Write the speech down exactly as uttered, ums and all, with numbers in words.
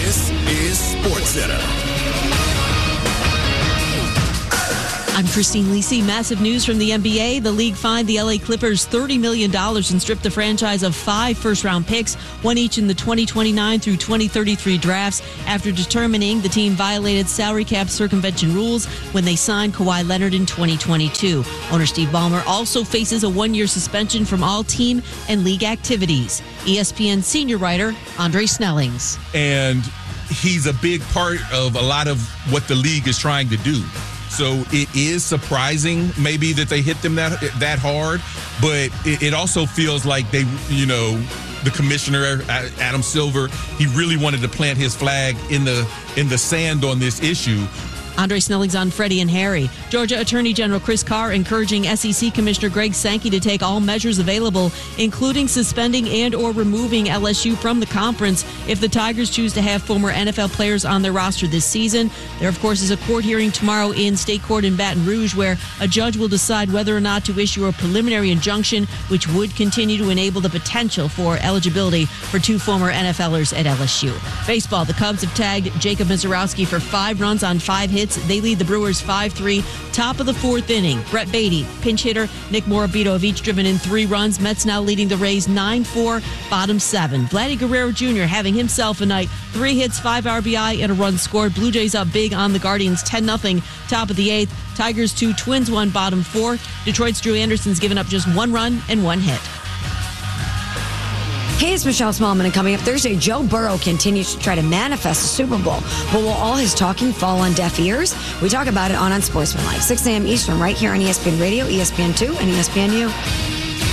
This is SportsCenter. I'm Christine Lisi. Massive news from the N B A. The league fined the L A Clippers thirty million dollars and stripped the franchise of five first-round picks, one each in the twenty twenty-nine through twenty thirty-three drafts, after determining the team violated salary cap circumvention rules when they signed Kawhi Leonard in twenty twenty-two. Owner Steve Ballmer also faces a one-year suspension from all team and league activities. E S P N senior writer Andre Snellings. And he's a big part of a lot of what the league is trying to do. So it is surprising maybe that they hit them that that hard, but it, it also feels like they, you know, the commissioner, Adam Silver, he really wanted to plant his flag in the in the sand on this issue. Andre Snellings on Freddie and Harry. Georgia Attorney General Chris Carr encouraging S E C Commissioner Greg Sankey to take all measures available, including suspending and or removing L S U from the conference if the Tigers choose to have former N F L players on their roster this season. There, of course, is a court hearing tomorrow in state court in Baton Rouge where a judge will decide whether or not to issue a preliminary injunction, which would continue to enable the potential for eligibility for two former NFLers at L S U. Baseball, the Cubs have tagged Jacob Mizorowski for five runs on five hits. They lead the Brewers five three. Top of the fourth inning, Brett Beatty, pinch hitter, Nick Morabito have each driven in three runs. Mets now leading the Rays nine four, bottom seven. Vladdy Guerrero Junior having himself a night. Three hits, five R B I, and a run scored. Blue Jays up big on the Guardians ten nothing. Top of the eighth. Tigers two, Twins one, bottom four. Detroit's Drew Anderson's given up just one run and one hit. Hey, it's Michelle Smallman, and coming up Thursday, Joe Burrow continues to try to manifest a Super Bowl. But will all his talking fall on deaf ears? We talk about it on Unsportsmanlike, six a.m. Eastern, right here on E S P N Radio, E S P N two, and E S P N U.